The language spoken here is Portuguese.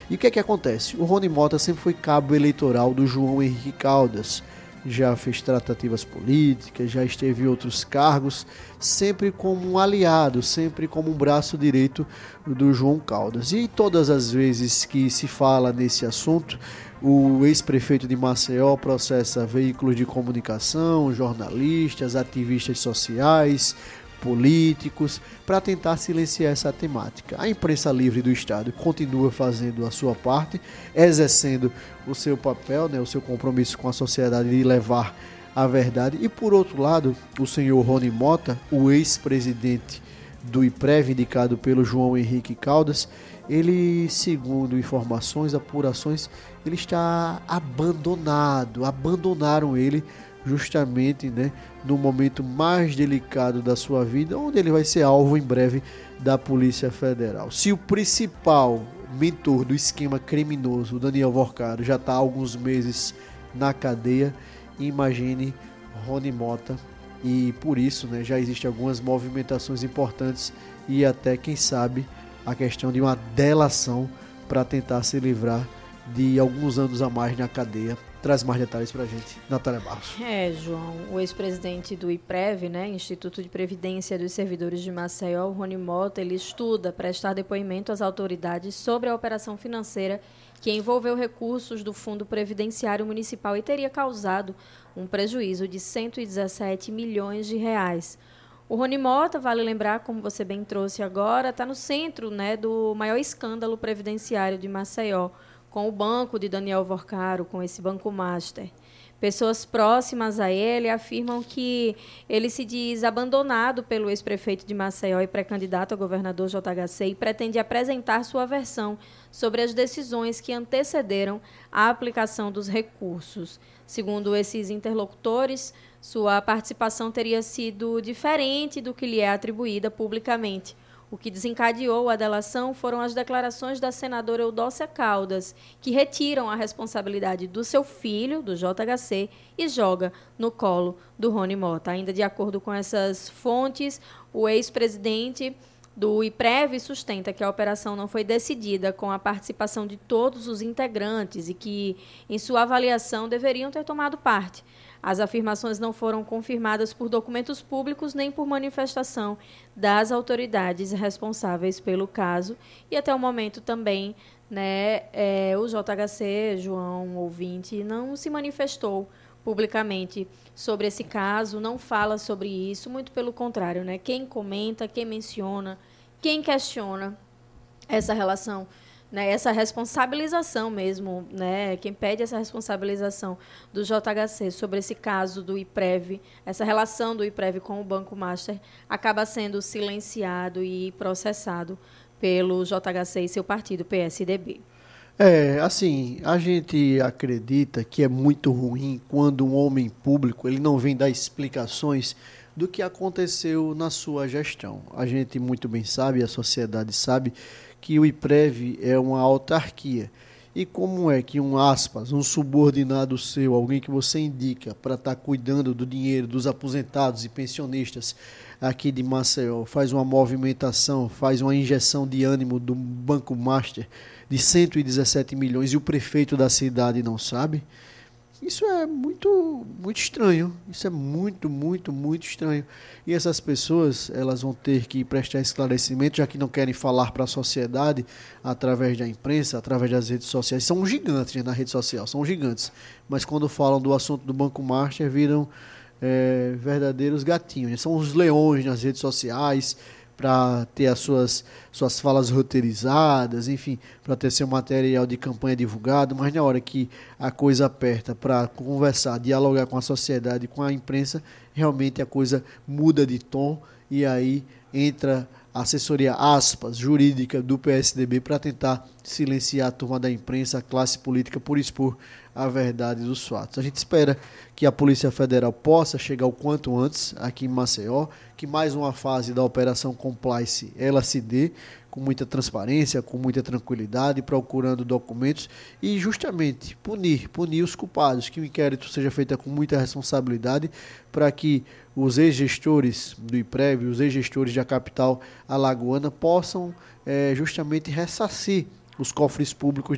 E o que é que acontece? O Rony Mota sempre foi cabo eleitoral do João Henrique Caldas, já fez tratativas políticas, já esteve em outros cargos, sempre como um aliado, sempre como um braço direito do João Caldas. E todas as vezes que se fala nesse assunto, o ex-prefeito de Maceió processa veículos de comunicação, jornalistas, ativistas sociais, políticos, para tentar silenciar essa temática. A imprensa livre do Estado continua fazendo a sua parte, exercendo o seu papel, o seu compromisso com a sociedade de levar a verdade. E por outro lado, o senhor Rony Mota, o ex-presidente do IPREV, indicado pelo João Henrique Caldas, ele, segundo informações, apurações, ele está abandonado, abandonaram ele justamente no momento mais delicado da sua vida, onde ele vai ser alvo em breve da Polícia Federal. Se o principal mentor do esquema criminoso, o Daniel Vorcaro, já está há alguns meses na cadeia, imagine Rony Mota, e por isso já existem algumas movimentações importantes e até, quem sabe, a questão de uma delação para tentar se livrar de alguns anos a mais na cadeia. Traz mais detalhes para a gente, Natália Barros. João, o ex-presidente do IPREV, Instituto de Previdência dos Servidores de Maceió, o Rony Mota, ele estuda prestar depoimento às autoridades sobre a operação financeira que envolveu recursos do Fundo Previdenciário Municipal e teria causado um prejuízo de 117 milhões de reais. O Rony Mota, vale lembrar, como você bem trouxe agora, está no centro do maior escândalo previdenciário de Maceió, com o banco de Daniel Vorcaro, com esse Banco Master. Pessoas próximas a ele afirmam que ele se diz abandonado pelo ex-prefeito de Maceió e pré-candidato a governador JHC e pretende apresentar sua versão sobre as decisões que antecederam a aplicação dos recursos. Segundo esses interlocutores, sua participação teria sido diferente do que lhe é atribuída publicamente. O que desencadeou a delação foram as declarações da senadora Eudócia Caldas, que retiram a responsabilidade do seu filho, do JHC, e joga no colo do Rony Mota. Ainda de acordo com essas fontes, o ex-presidente do IPREV sustenta que a operação não foi decidida com a participação de todos os integrantes e que, em sua avaliação, deveriam ter tomado parte. As afirmações não foram confirmadas por documentos públicos nem por manifestação das autoridades responsáveis pelo caso. E até o momento também, o JHC, João ouvinte, não se manifestou publicamente sobre esse caso, não fala sobre isso, muito pelo contrário, Quem comenta, quem menciona, quem questiona essa relação, essa responsabilização mesmo, quem pede essa responsabilização do JHC sobre esse caso do IPREV, essa relação do IPREV com o Banco Master, acaba sendo silenciado e processado pelo JHC e seu partido, PSDB. A gente acredita que é muito ruim quando um homem público ele não vem dar explicações do que aconteceu na sua gestão. A gente muito bem sabe, a sociedade sabe, que o IPREV é uma autarquia. E como é que um subordinado seu, alguém que você indica para estar cuidando do dinheiro dos aposentados e pensionistas aqui de Maceió, faz uma movimentação, faz uma injeção de ânimo do Banco Master de 117 milhões e o prefeito da cidade não sabe? Isso é muito, muito estranho. Isso é muito, muito, muito estranho. E essas pessoas, elas vão ter que prestar esclarecimento, já que não querem falar para a sociedade através da imprensa, através das redes sociais. São gigantes na rede social, são gigantes. Mas quando falam do assunto do Banco Master, viram verdadeiros gatinhos. São os leões nas redes sociais, para ter as suas falas roteirizadas, enfim, para ter seu material de campanha divulgado, mas na hora que a coisa aperta para conversar, dialogar com a sociedade, com a imprensa, realmente a coisa muda de tom e aí entra a assessoria, jurídica do PSDB para tentar silenciar a turma da imprensa, a classe política, por expor a verdade dos fatos. A gente espera que a Polícia Federal possa chegar o quanto antes aqui em Maceió, que mais uma fase da Operação Complice ela se dê com muita transparência, com muita tranquilidade, procurando documentos e justamente punir os culpados, que o inquérito seja feito com muita responsabilidade para que os ex-gestores do IPREV, os ex-gestores da capital alagoana possam justamente ressarcir os cofres públicos